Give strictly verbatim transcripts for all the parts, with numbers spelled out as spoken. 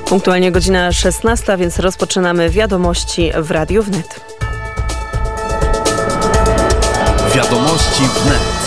Punktualnie godzina szesnasta, więc rozpoczynamy wiadomości w Radiu Wnet. Wiadomości Wnet.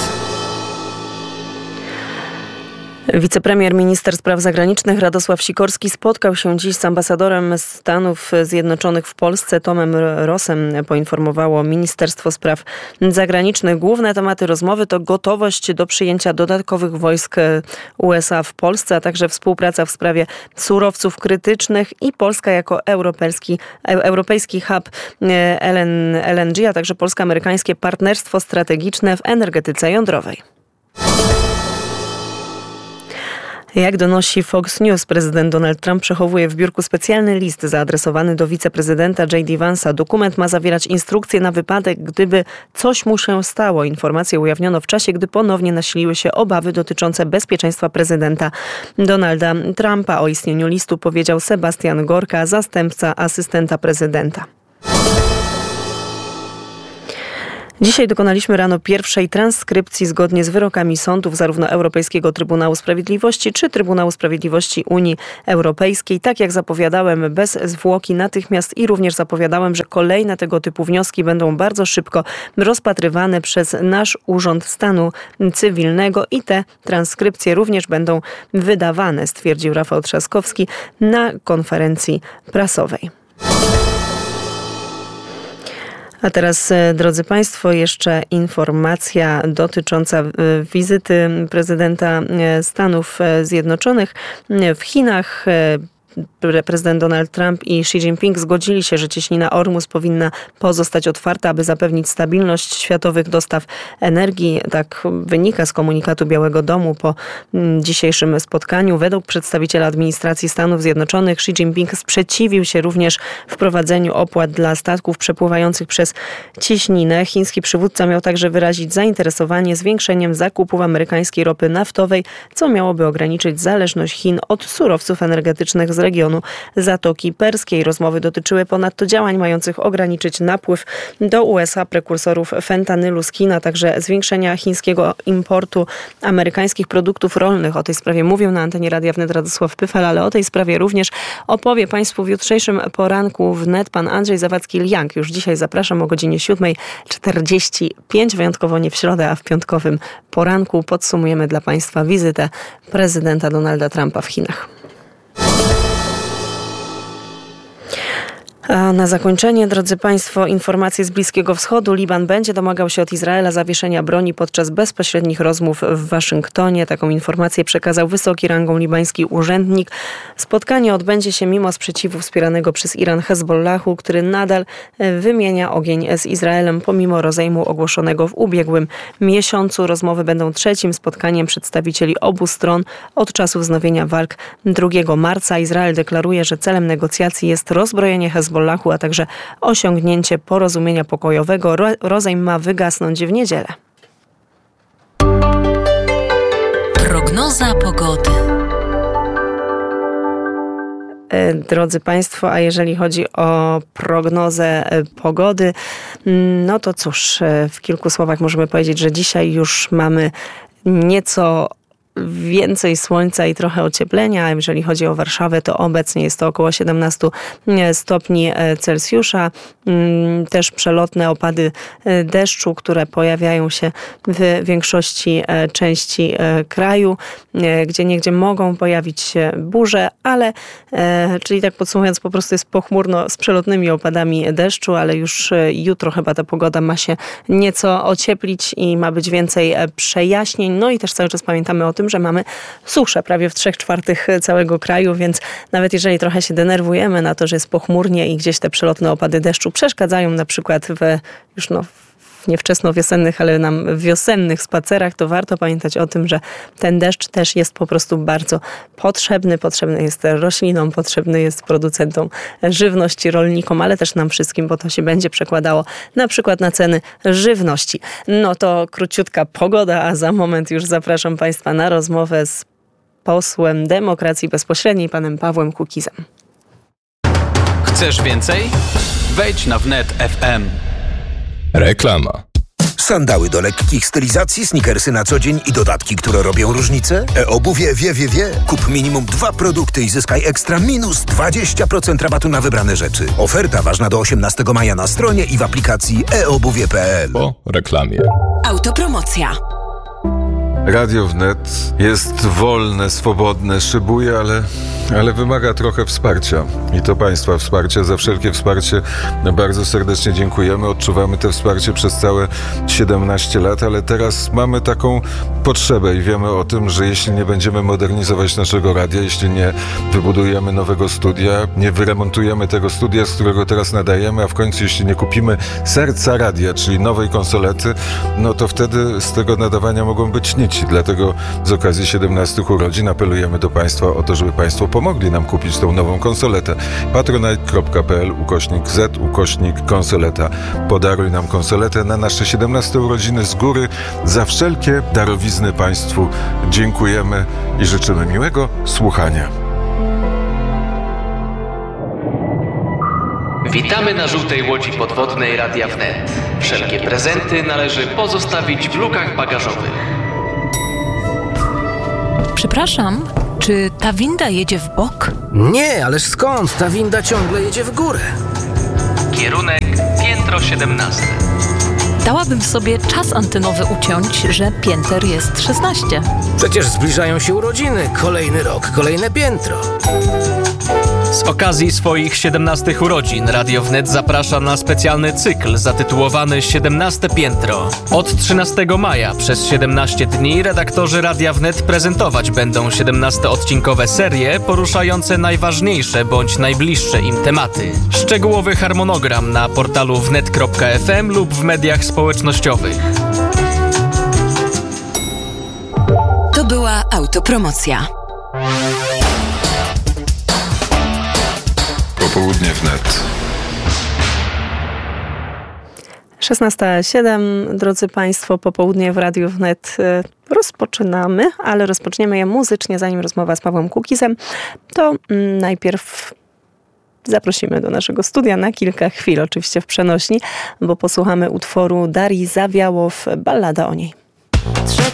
Wicepremier, minister spraw zagranicznych Radosław Sikorski spotkał się dziś z ambasadorem Stanów Zjednoczonych w Polsce Tomem Rossem, poinformowało Ministerstwo Spraw Zagranicznych. Główne tematy rozmowy to gotowość do przyjęcia dodatkowych wojsk U S A w Polsce, a także współpraca w sprawie surowców krytycznych i Polska jako europejski, europejski hub L N G, a także polsko-amerykańskie partnerstwo strategiczne w energetyce jądrowej. Jak donosi Fox News, prezydent Donald Trump przechowuje w biurku specjalny list zaadresowany do wiceprezydenta J D Vance'a. Dokument ma zawierać instrukcje na wypadek, gdyby coś mu się stało. Informacje ujawniono w czasie, gdy ponownie nasiliły się obawy dotyczące bezpieczeństwa prezydenta Donalda Trumpa. O istnieniu listu powiedział Sebastian Gorka, zastępca asystenta prezydenta. Dzisiaj dokonaliśmy rano pierwszej transkrypcji zgodnie z wyrokami sądów zarówno Europejskiego Trybunału Sprawiedliwości czy Trybunału Sprawiedliwości Unii Europejskiej. Tak jak zapowiadałem, bez zwłoki natychmiast i również zapowiadałem, że kolejne tego typu wnioski będą bardzo szybko rozpatrywane przez nasz Urząd Stanu Cywilnego i te transkrypcje również będą wydawane, stwierdził Rafał Trzaskowski na konferencji prasowej. A teraz, drodzy Państwo, jeszcze informacja dotycząca wizyty prezydenta Stanów Zjednoczonych w Chinach. Prezydent Donald Trump i Xi Jinping zgodzili się, że cieśnina Ormus powinna pozostać otwarta, aby zapewnić stabilność światowych dostaw energii. Tak wynika z komunikatu Białego Domu po dzisiejszym spotkaniu. Według przedstawiciela administracji Stanów Zjednoczonych Xi Jinping sprzeciwił się również wprowadzeniu opłat dla statków przepływających przez cieśninę. Chiński przywódca miał także wyrazić zainteresowanie zwiększeniem zakupów amerykańskiej ropy naftowej, co miałoby ograniczyć zależność Chin od surowców energetycznych z regionu Zatoki Perskiej. Rozmowy dotyczyły ponadto działań mających ograniczyć napływ do U S A prekursorów fentanylu z Chin, a także zwiększenia chińskiego importu amerykańskich produktów rolnych. O tej sprawie mówił na antenie Radia Wnet Radosław Pyfel, ale o tej sprawie również opowie Państwu w jutrzejszym poranku wnet pan Andrzej Zawadzki-Liang. Już dzisiaj zapraszam o godzinie siódma czterdzieści pięć, wyjątkowo nie w środę, a w piątkowym poranku podsumujemy dla Państwa wizytę prezydenta Donalda Trumpa w Chinach. A na zakończenie, drodzy Państwo, informacje z Bliskiego Wschodu. Liban będzie domagał się od Izraela zawieszenia broni podczas bezpośrednich rozmów w Waszyngtonie. Taką informację przekazał wysoki rangą libański urzędnik. Spotkanie odbędzie się mimo sprzeciwu wspieranego przez Iran Hezbollahu, który nadal wymienia ogień z Izraelem pomimo rozejmu ogłoszonego w ubiegłym miesiącu. Rozmowy będą trzecim spotkaniem przedstawicieli obu stron od czasu wznowienia walk drugiego marca. Izrael deklaruje, że celem negocjacji jest rozbrojenie Hezbollahu, a także osiągnięcie porozumienia pokojowego. Rozejm ma wygasnąć w niedzielę. Prognoza pogody. Drodzy Państwo, a jeżeli chodzi o prognozę pogody, no to cóż, w kilku słowach możemy powiedzieć, że dzisiaj już mamy nieco więcej słońca i trochę ocieplenia. Jeżeli chodzi o Warszawę, to obecnie jest to około siedemnaście stopni Celsjusza. Też przelotne opady deszczu, które pojawiają się w większości części kraju, gdzie niegdzie mogą pojawić się burze, ale, czyli tak podsumowując, po prostu jest pochmurno z przelotnymi opadami deszczu, ale już jutro chyba ta pogoda ma się nieco ocieplić i ma być więcej przejaśnień. No i też cały czas pamiętamy o tym, że mamy suszę prawie w trzech czwartych całego kraju, więc nawet jeżeli trochę się denerwujemy na to, że jest pochmurnie i gdzieś te przelotne opady deszczu przeszkadzają na przykład w już no w nie wczesnowiosennych, ale nam wiosennych spacerach, to warto pamiętać o tym, że ten deszcz też jest po prostu bardzo potrzebny. Potrzebny jest roślinom, potrzebny jest producentom żywności, rolnikom, ale też nam wszystkim, bo to się będzie przekładało na przykład na ceny żywności. No to króciutka pogoda, a za moment już zapraszam Państwa na rozmowę z posłem Demokracji Bezpośredniej, panem Pawłem Kukizem. Chcesz więcej? Wejdź na wnet kropka f m. Reklama. Sandały do lekkich stylizacji, sneakersy na co dzień i dodatki, które robią różnicę? E-obuwie wie, wie, wie. Kup minimum dwa produkty i zyskaj ekstra minus dwadzieścia procent rabatu na wybrane rzeczy. Oferta ważna do osiemnastego maja na stronie i w aplikacji e obuwie kropka p l. Po reklamie. Autopromocja. Radio Wnet jest wolne, swobodne, szybuje, ale, ale wymaga trochę wsparcia. I to Państwa wsparcia. Za wszelkie wsparcie bardzo serdecznie dziękujemy. Odczuwamy to wsparcie przez całe siedemnaście lat, ale teraz mamy taką potrzebę i wiemy o tym, że jeśli nie będziemy modernizować naszego radia, jeśli nie wybudujemy nowego studia, nie wyremontujemy tego studia, z którego teraz nadajemy, a w końcu jeśli nie kupimy serca radia, czyli nowej konsolety, no to wtedy z tego nadawania mogą być nici. Dlatego z okazji siedemnastych urodzin apelujemy do Państwa o to, żeby Państwo pomogli nam kupić tą nową konsoletę. patronite kropka p l ukośnik z ukośnik konsoleta. Podaruj nam konsoletę na nasze siedemnaste urodziny z góry. Za wszelkie darowizny Państwu dziękujemy i życzymy miłego słuchania. Witamy na żółtej łodzi podwodnej Radia Wnet. Wszelkie prezenty należy pozostawić w lukach bagażowych. Przepraszam, czy ta winda jedzie w bok? Nie, ależ skąd? Ta winda ciągle jedzie w górę. Kierunek piętro siedemnaste. Dałabym sobie czas antenowy uciąć, że pięter jest szesnaście. Przecież zbliżają się urodziny. Kolejny rok, kolejne piętro. Z okazji swoich siedemnastych urodzin Radio Wnet zaprasza na specjalny cykl zatytułowany siedemnaste piętro. Od trzynastego maja przez siedemnaście dni redaktorzy Radia Wnet prezentować będą siedemnastoodcinkowe serie poruszające najważniejsze bądź najbliższe im tematy. Szczegółowy harmonogram na portalu wnet kropka f m lub w mediach społecznościowych. To była autopromocja. Popołudnie Wnet. szesnasta siedem, drodzy Państwo, popołudnie w Radiu Wnet rozpoczynamy, ale rozpoczniemy je muzycznie, zanim rozmowa z Pawłem Kukizem. To najpierw zaprosimy do naszego studia na kilka chwil, oczywiście w przenośni, bo posłuchamy utworu Darii Zawiałow, Ballada o niej.